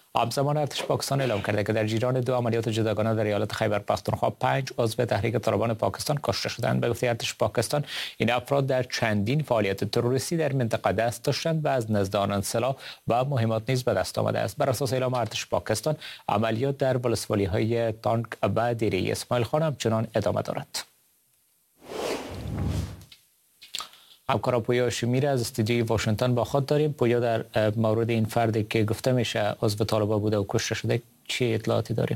همزمان ارتش پاکستان اعلام کرده که در جریان 2 عملیات جداگانه در ایالت خیبر پختونخوا 5 عضو تحریک طالبان پاکستان کشته شدند. به گفته ارتش پاکستان این افراد در چندین فعالیت تروریستی در منطقه دست داشتند و از نزد آنان سلاح و مهمات نیز به دست آمده است. بر اساس اعلام ارتش پاکستان عملیات در ولسوالی‌های تانک و دیره اسماعیل خان همچنان ادامه دارد. همکارا پویا شمیر از استودیوی واشنگتن با خود داریم. پویا، در مورد این فردی که گفته میشه عضو طالبان بوده و کشته شده چه اطلاعاتی داریم؟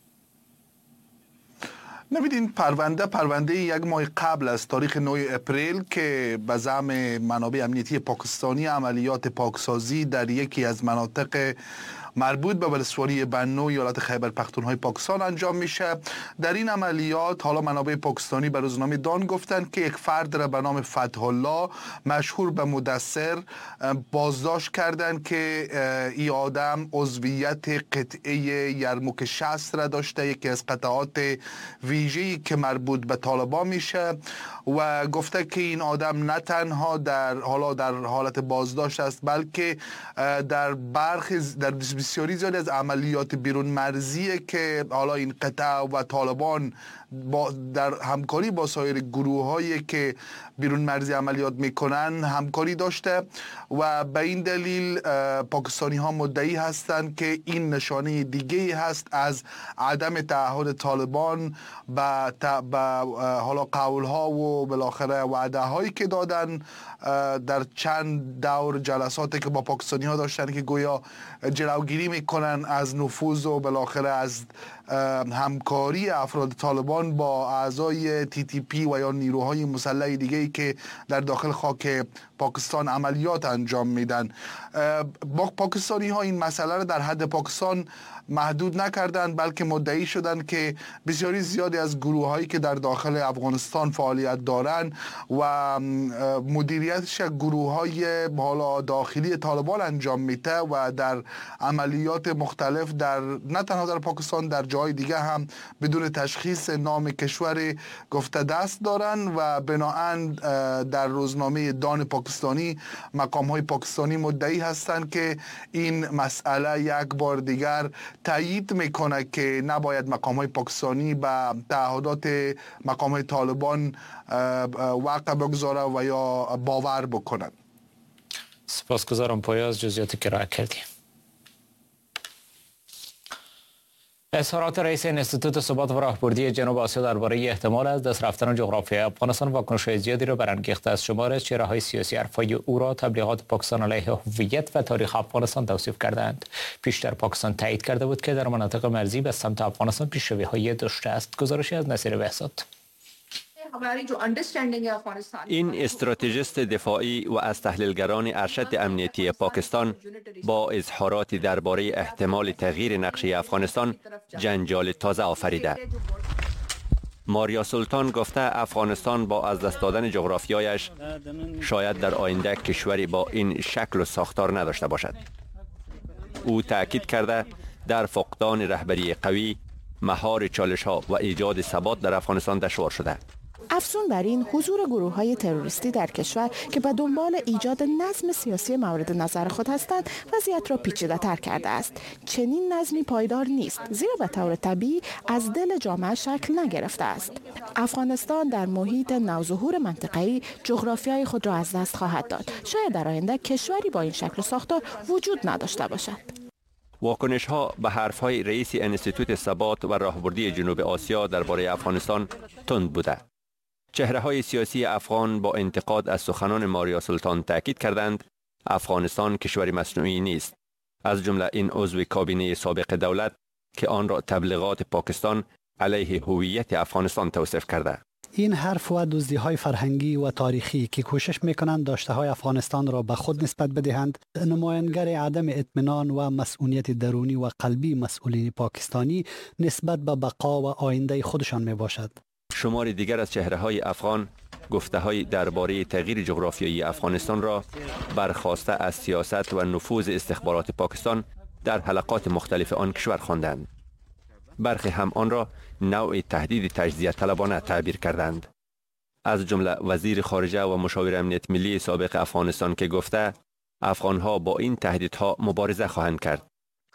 نوید، این پرونده یک ماه قبل از تاریخ 9 اپریل که به زعم منابع امنیتی پاکستانی عملیات پاکسازی در یکی از مناطق مربوط به ولسوالی بنو ایالت خیبر پختونخوا پاکستان انجام میشه. در این عملیات حالا منابع پاکستانی به روزنامه دان گفتند که یک فرد را به نام فتح الله مشهور به مدثر بازداشت کردند که این آدم عضویت قطعه یرموک 60 را داشته، یکی از قطعات ویژه‌ای که مربوط به طالبان میشه و گفته که این آدم نه تنها در حالت بازداشت است بلکه در بسیاری زیادی از عملیات بیرون مرزیه که حالا این قطعه و طالبان در همکاری با سایر گروه‌هایی که بیرون مرزی عملیات میکنن همکاری داشته و به این دلیل پاکستانی ها مدعی هستند که این نشانه دیگه هست از عدم تعهد طالبان به حالا قولها و بالاخره وعده هایی که دادن در چند دور جلساتی که با پاکستانی ها داشتن که گویا جلوگیری میکنن از نفوذ و بالاخره از همکاری افراد طالبان با اعضای TTP و یا نیروهای مسلح دیگه‌ای که در داخل خاک پاکستان عملیات انجام میدن. با پاکستانی ها این مسئله را در حد پاکستان محدود نکردند بلکه مدعی شدند که بسیاری زیادی از گروه هایی که در داخل افغانستان فعالیت دارند و مدیریتش گروه های حالا داخلی طالبان انجام میده و در عملیات مختلف در نه تنها در پاکستان در جای دیگه هم بدون تشخیص نام کشور گفته دست دارن و بناهن در روزنامه دان پاکستانی مقام های پاکستانی مدعی هستند که این مسئله یک بار دیگر تایید میکنه که نباید مقام های پاکستانی به تعهدات مقام های طالبان وقع بگذاره و یا باور بکنند. سپاسگزارم پویا از جزئیاتی که ارائه کردی. اظهارات رئیس انستیتوت ثبات و راهبردی جنوب آسیا درباره احتمال از دست رفتن جغرافیای افغانستان واکنش‌های زیادی را برانگیخته است. شمار از چهره‌های سیاسی حرف‌های او را تبلیغات پاکستان علیه هویت و تاریخ افغانستان توصیف کردند. پیشتر پاکستان تایید کرده بود که در مناطق مرزی به سمت افغانستان پیشروی‌های داشته است. گزارشی از نصیر بهزاد. این استراتژیست دفاعی و از تحلیلگران ارشد امنیتی پاکستان با اظهارات درباره احتمال تغییر نقشه افغانستان جنجال تازه آفریده. ماریا سلطان گفته افغانستان با از دست دادن جغرافیایش شاید در آینده کشوری با این شکل و ساختار نداشته باشد. او تأکید کرده در فقدان رهبری قوی مهار چالش‌ها و ایجاد ثبات در افغانستان دشوار شده. افزون بر این حضور گروه‌های تروریستی در کشور که به دنبال ایجاد نظم سیاسی مورد نظر خود هستند وضعیت را پیچیده‌تر کرده است. چنین نظمی پایدار نیست زیرا به طور طبیعی از دل جامعه شکل نگرفته است. افغانستان در محیط نوظهور منطقه‌ای جغرافیای خود را از دست خواهد داد. شاید در آینده کشوری با این شکل و ساختار وجود نداشته باشد. واکنش ها به حرف های رئیس انستیتوت ثبات و راهبردی جنوب آسیا درباره افغانستان تند بوده. چهره های سیاسی افغان با انتقاد از سخنان ماریا سلطان تاکید کردند افغانستان کشوری مصنوعی نیست، از جمله این عضو کابینه سابق دولت که آن را تبلیغات پاکستان علیه هویت افغانستان توصیف کرده. این حرف و دزدی‌های فرهنگی و تاریخی که کوشش می‌کنند داشته‌های افغانستان را به خود نسبت بدهند، نمایانگر عدم اطمینان و مسئولیت درونی و قلبی مسئولین پاکستانی نسبت به بقا و آینده خودشان میباشد. شمار دیگر از چهره‌های افغان گفته‌های درباره تغییر جغرافیایی افغانستان را برخواسته از سیاست و نفوذ استخبارات پاکستان در حلقات مختلف آن کشور خواندند. برخی هم آن را نوع تهدید تجزیه طلبانه تعبیر کردند. از جمله وزیر خارجه و مشاور امنیت ملی سابق افغانستان که گفته افغانها با این تهدیدها مبارزه خواهند کرد.